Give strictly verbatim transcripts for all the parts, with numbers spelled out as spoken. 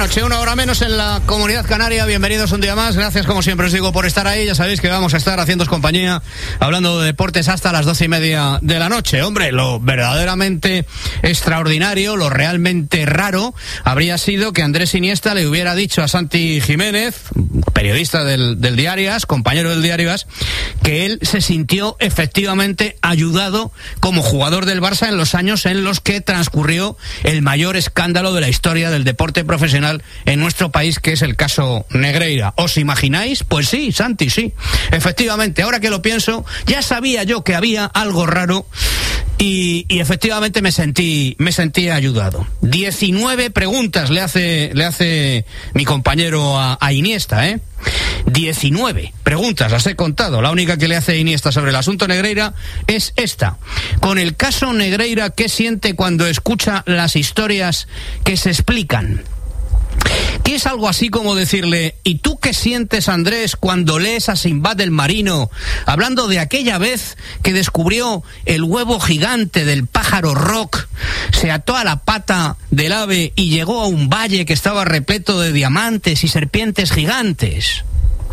noche, una hora menos en la Comunidad Canaria. Bienvenidos un día más. Gracias, como siempre os digo, por estar ahí. Ya sabéis que vamos a estar haciéndoos compañía, hablando de deportes hasta las doce y media de la noche. Hombre, lo verdaderamente extraordinario, lo realmente raro, habría sido que Andrés Iniesta le hubiera dicho a Santi Jiménez, periodista del, del Diario As, compañero del Diario As, que él se sintió efectivamente ayudado como jugador del Barça en los años en los que transcurrió el mayor escándalo de la historia del deporte profesional en nuestro país, que es el caso Negreira. ¿Os imagináis? Pues sí, Santi, sí. Efectivamente, ahora que lo pienso, ya sabía yo que había algo raro y, y efectivamente me sentí me sentí ayudado. diecinueve preguntas le hace le hace mi compañero a, a Iniesta, ¿eh? diecinueve preguntas, las he contado. La única que le hace Iniesta sobre el asunto Negreira es esta. Con el caso Negreira, ¿qué siente cuando escucha las historias que se explican? Que es algo así como decirle: ¿y tú qué sientes, Andrés, cuando lees a Sinbad el marino hablando de aquella vez que descubrió el huevo gigante del pájaro rock, se ató a la pata del ave y llegó a un valle que estaba repleto de diamantes y serpientes gigantes?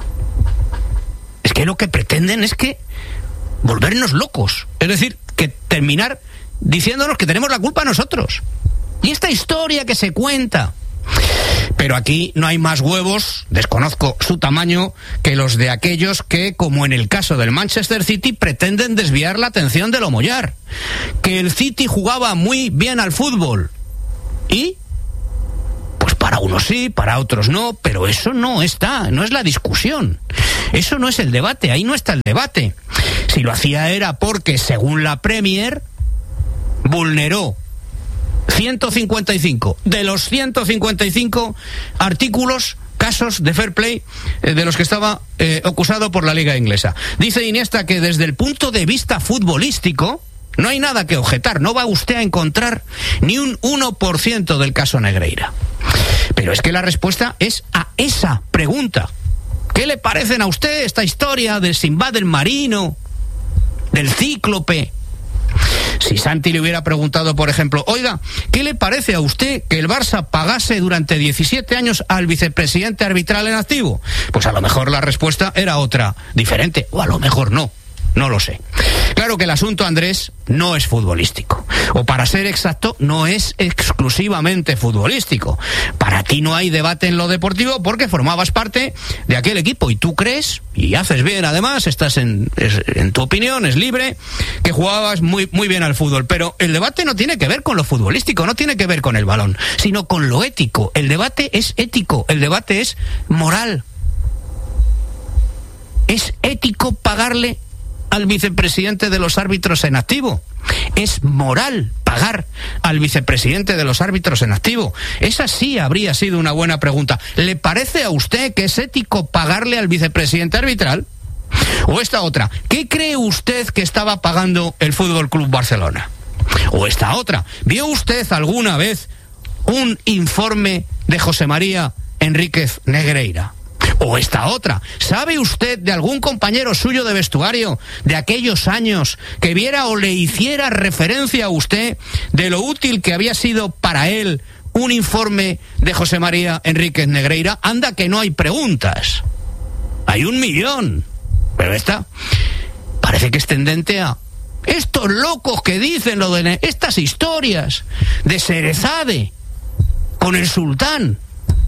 Es que lo que pretenden es que volvernos locos, es decir, que terminar diciéndonos que tenemos la culpa nosotros. Y esta historia que se cuenta. Pero aquí no hay más huevos, desconozco su tamaño, que los de aquellos que, como en el caso del Manchester City, pretenden desviar la atención de lo mollar. Que el City jugaba muy bien al fútbol. ¿Y? Pues para unos sí, para otros no, pero eso no está, no es la discusión. Eso no es el debate, ahí no está el debate. Si lo hacía era porque, según la Premier, vulneró ciento cincuenta y cinco de los ciento cincuenta y cinco artículos, casos de fair play eh, de los que estaba eh, acusado por la Liga Inglesa. Dice Iniesta que desde el punto de vista futbolístico no hay nada que objetar, no va usted a encontrar ni un uno por ciento del caso Negreira. Pero es que la respuesta es a esa pregunta. ¿Qué le parecen a usted esta historia del Sinbad el marino, del cíclope? Si Santi le hubiera preguntado, por ejemplo: oiga, ¿qué le parece a usted que el Barça pagase durante diecisiete años al vicepresidente arbitral en activo? Pues a lo mejor la respuesta era otra, diferente, o a lo mejor no. No lo sé. Claro que el asunto, Andrés, no es futbolístico. O, para ser exacto, no es exclusivamente futbolístico. Para ti no hay debate en lo deportivo porque formabas parte de aquel equipo y tú crees, y haces bien además, estás en, es, en tu opinión, es libre, que jugabas muy, muy bien al fútbol. Pero el debate no tiene que ver con lo futbolístico, no tiene que ver con el balón, sino con lo ético. El debate es ético, el debate es moral. ¿Es ético pagarle al vicepresidente de los árbitros en activo? ¿Es moral pagar al vicepresidente de los árbitros en activo? Esa sí habría sido una buena pregunta. ¿Le parece a usted que es ético pagarle al vicepresidente arbitral? O esta otra: ¿qué cree usted que estaba pagando el Fútbol Club Barcelona? O esta otra: ¿vio usted alguna vez un informe de José María Enríquez Negreira? O esta otra: ¿sabe usted de algún compañero suyo de vestuario de aquellos años que viera o le hiciera referencia a usted de lo útil que había sido para él un informe de José María Enríquez Negreira? Anda que no hay preguntas. Hay un millón. Pero esta parece que es tendente a estos locos que dicen lo de estas historias de Sherezade con el sultán.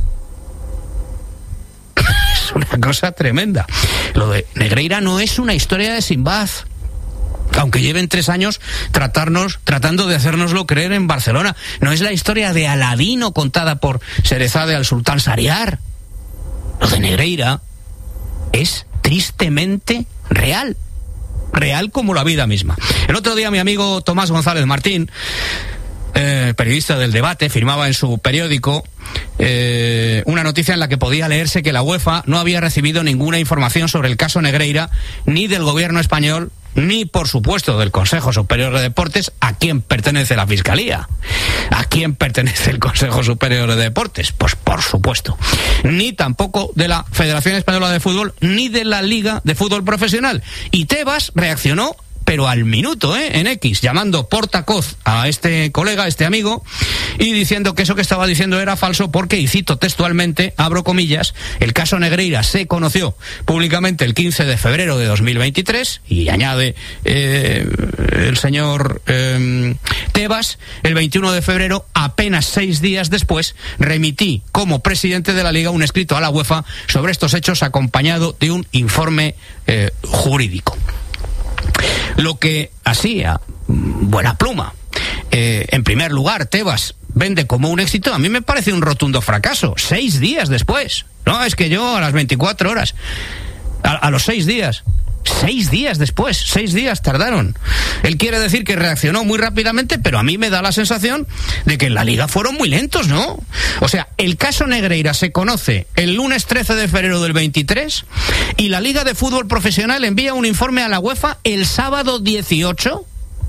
Es una cosa tremenda. Lo de Negreira no es una historia de Sinbad, aunque lleven tres años tratarnos, tratando de hacérnoslo creer en Barcelona. No es la historia de Aladino contada por Sherezade al sultán Shahriar. Lo de Negreira es tristemente real. Real como la vida misma. El otro día mi amigo Tomás González Martín, Eh, periodista del Debate, firmaba en su periódico eh, una noticia en la que podía leerse que la UEFA no había recibido ninguna información sobre el caso Negreira, ni del gobierno español, ni por supuesto del Consejo Superior de Deportes. ¿A quién pertenece la Fiscalía? ¿A quién pertenece el Consejo Superior de Deportes? Pues por supuesto. Ni tampoco de la Federación Española de Fútbol, ni de la Liga de Fútbol Profesional. Y Tebas reaccionó pero al minuto, ¿eh? En X, llamando portacoz a este colega, a este amigo, y diciendo que eso que estaba diciendo era falso porque, y cito textualmente, abro comillas, el caso Negreira se conoció públicamente el quince de febrero de dos mil veintitrés, y añade eh, el señor eh, Tebas, el veintiuno de febrero, apenas seis días después, remití como presidente de la Liga un escrito a la UEFA sobre estos hechos acompañado de un informe eh, jurídico. Lo que así, a buena pluma, eh, en primer lugar, Tebas vende como un éxito, a mí me parece un rotundo fracaso. Seis días después. No, es que yo a las veinticuatro horas, a, a los seis días... Seis días después, seis días tardaron. Él quiere decir que reaccionó muy rápidamente, pero a mí me da la sensación de que en la Liga fueron muy lentos, ¿no? O sea, el caso Negreira se conoce el lunes trece de febrero del veintitrés y la Liga de Fútbol Profesional envía un informe a la UEFA el sábado dieciocho.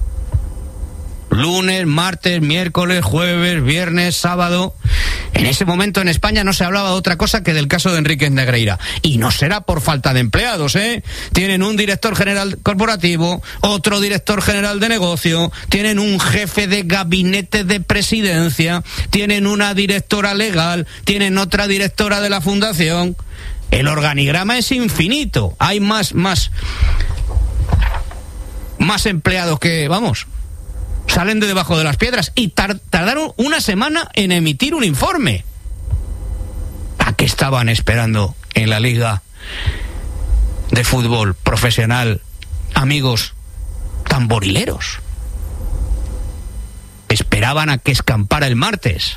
Lunes, martes, miércoles, jueves, viernes, sábado. En ese momento en España no se hablaba de otra cosa que del caso de Enríquez Negreira. Y no será por falta de empleados, ¿eh? Tienen un director general corporativo, otro director general de negocio, tienen un jefe de gabinete de presidencia, tienen una directora legal, tienen otra directora de la fundación. El organigrama es infinito. Hay más, más, más empleados que, vamos... salen de debajo de las piedras y tar- tardaron una semana en emitir un informe. ¿A qué estaban esperando en la Liga de Fútbol Profesional, amigos tamborileros? Esperaban a que escampara el martes.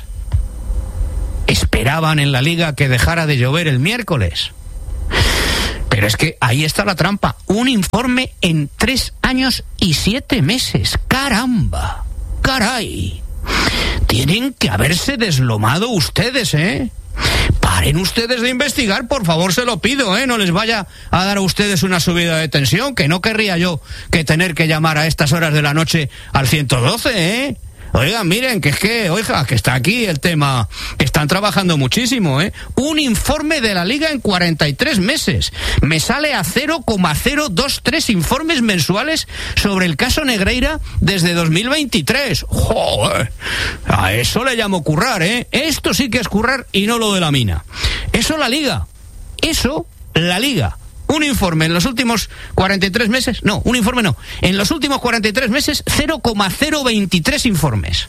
Esperaban en la Liga que dejara de llover el miércoles. Pero es que ahí está la trampa. Un informe en tres años y siete meses. ¡Caramba! ¡Caray! Tienen que haberse deslomado ustedes, ¿eh? Paren ustedes de investigar, por favor, se lo pido, ¿eh? No les vaya a dar a ustedes una subida de tensión, que no querría yo que tener que llamar a estas horas de la noche al ciento doce, ¿eh? Oigan, miren, que es que, oiga, que está aquí el tema, que están trabajando muchísimo, ¿eh? Un informe de la Liga en cuarenta y tres meses. Me sale a cero coma cero veintitrés informes mensuales sobre el caso Negreira desde dos mil veintitrés. ¡Joder! A eso le llamo currar, ¿eh? Esto sí que es currar y no lo de la mina. Eso la Liga. Eso, la Liga. Un informe en los últimos cuarenta y tres meses, no, un informe no, en los últimos cuarenta y tres meses cero coma cero veintitrés informes.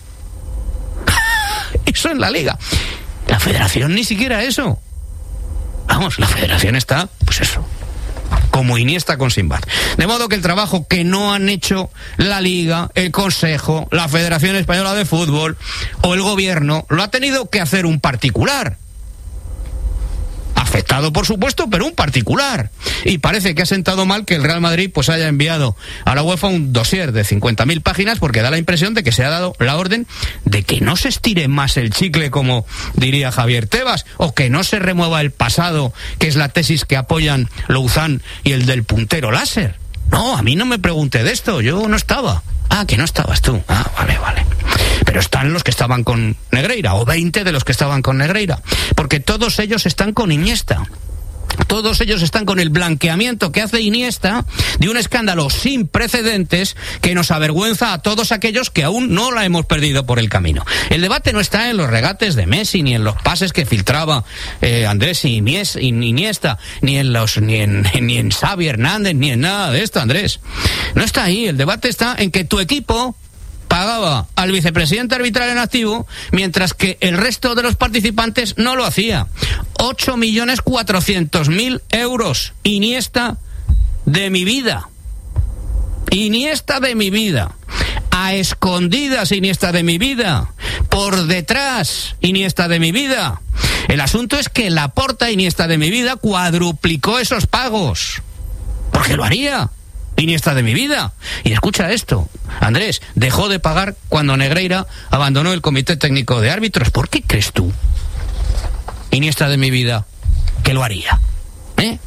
Eso en la Liga. La Federación ni siquiera eso. Vamos, la Federación está, pues eso, como Iniesta con Sinbad. De modo que el trabajo que no han hecho la Liga, el Consejo, la Federación Española de Fútbol o el Gobierno, lo ha tenido que hacer un particular. Afectado, por supuesto, pero un particular. Y parece que ha sentado mal que el Real Madrid pues haya enviado a la UEFA un dossier de cincuenta mil páginas, porque da la impresión de que se ha dado la orden de que no se estire más el chicle, como diría Javier Tebas, o que no se remueva el pasado, que es la tesis que apoyan Louzán y el del puntero láser. No, a mí no me pregunte de esto, yo no estaba. Ah, que no estabas tú. Ah, vale, vale. Pero están los que estaban con Negreira, o veinte de los que estaban con Negreira, porque todos ellos están con Iniesta. Todos ellos están con el blanqueamiento que hace Iniesta de un escándalo sin precedentes que nos avergüenza a todos aquellos que aún no la hemos perdido por el camino. El debate no está en los regates de Messi, ni en los pases que filtraba eh, Andrés y Iniesta, ni en los ni en, ni en Xavi Hernández, ni en nada de esto, Andrés. No está ahí. El debate está en que tu equipo pagaba al vicepresidente arbitral en activo, mientras que el resto de los participantes no lo hacía. ocho millones cuatrocientos mil euros. Iniesta de mi vida. Iniesta de mi vida. A escondidas, Iniesta de mi vida. Por detrás, Iniesta de mi vida. El asunto es que Laporta, Iniesta de mi vida, cuadruplicó esos pagos. Porque lo haría. Iniesta de mi vida. Y escucha esto, Andrés, dejó de pagar cuando Negreira abandonó el comité técnico de árbitros. ¿Por qué crees tú, Iniesta de mi vida, que lo haría? ¿Eh?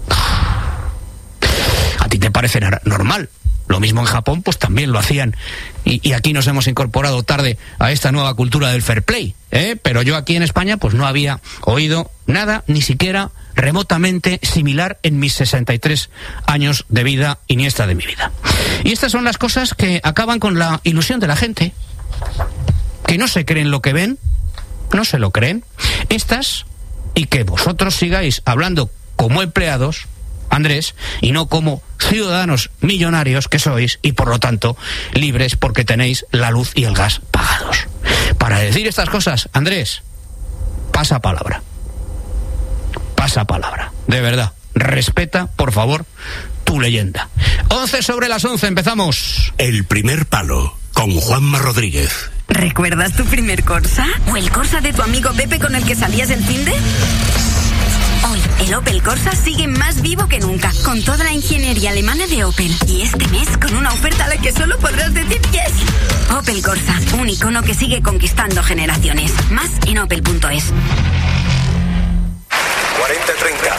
¿A ti te parece normal? Lo mismo en Japón, pues también lo hacían. Y, y aquí nos hemos incorporado tarde a esta nueva cultura del fair play, ¿eh? Pero yo aquí en España, pues no había oído nada, ni siquiera remotamente similar en mis sesenta y tres años de vida iniesta de mi vida. Y estas son las cosas que acaban con la ilusión de la gente, que no se creen lo que ven, no se lo creen. Estas, y que vosotros sigáis hablando como empleados, Andrés, y no como ciudadanos millonarios que sois y por lo tanto libres porque tenéis la luz y el gas pagados. Para decir estas cosas, Andrés, pasa palabra. Pasa palabra. De verdad. Respeta, por favor, tu leyenda. once sobre las once, empezamos. El primer palo, con Juanma Rodríguez. ¿Recuerdas tu primer Corsa? ¿O el Corsa de tu amigo Pepe con el que salías el finde? Hoy, el Opel Corsa sigue más vivo que nunca, con toda la ingeniería alemana de Opel. Y este mes, con una oferta a la que solo podrás decir yes. Opel Corsa, un icono que sigue conquistando generaciones. Más en opel punto es. cuarenta treinta.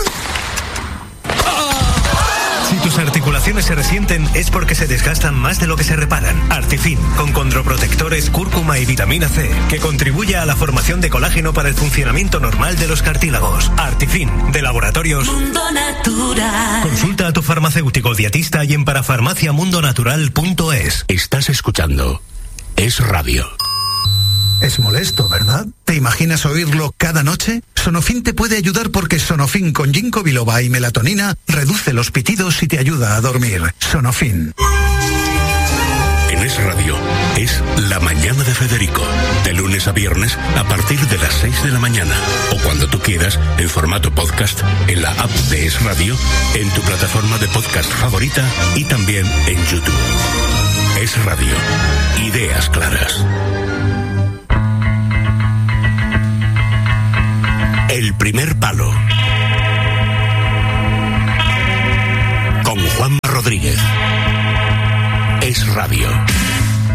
Si tus articulaciones se resienten es porque se desgastan más de lo que se reparan. Artifin, con condroprotectores, cúrcuma y vitamina C, que contribuye a la formación de colágeno para el funcionamiento normal de los cartílagos. Artifin, de Laboratorios Mundo Natural. Consulta a tu farmacéutico dietista y en parafarmacia mundo natural punto es. Estás escuchando Es Radio. Es molesto, ¿verdad? ¿Te imaginas oírlo cada noche? Sonofin te puede ayudar porque Sonofin con ginkgo biloba y melatonina reduce los pitidos y te ayuda a dormir. Sonofin. En Es Radio es La Mañana de Federico, de lunes a viernes a partir de las seis de la mañana o cuando tú quieras en formato podcast en la app de Es Radio, en tu plataforma de podcast favorita y también en YouTube. Es Radio. Ideas claras.